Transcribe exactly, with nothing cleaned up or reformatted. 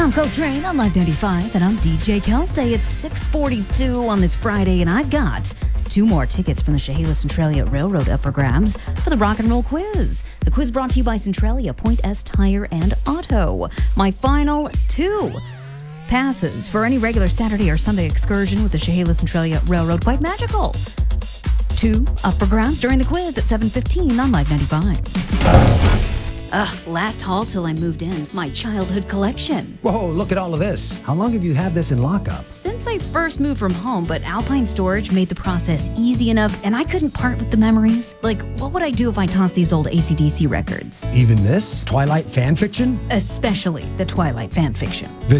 Tom Coltrane on Live ninety-five, and I'm D J Kelsey. It's six forty-two on this Friday, and I've got two more tickets from the Chehalis Centralia Railroad up for grabs for the Rock and Roll Quiz. The quiz brought to you by Centralia, Point S Tire and Auto. My final two passes for any regular Saturday or Sunday excursion with the Chehalis Centralia Railroad. Quite magical. Two up for grabs during the quiz at seven fifteen on Live ninety-five. Ugh, last haul till I moved in. My childhood collection. Whoa, look at all of this. How long have you had this in lockup? Since I first moved from home, but Alpine Storage made the process easy enough, and I couldn't part with the memories. Like, what would I do if I tossed these old A C D C records? Even this? Twilight fan fiction? Especially the Twilight fan fiction.